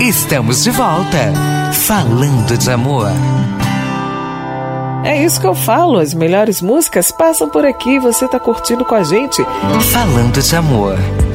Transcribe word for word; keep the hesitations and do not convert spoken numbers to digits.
Estamos de volta, falando de amor. É isso que eu falo, as melhores músicas passam por aqui, você tá curtindo com a gente. Falando de amor.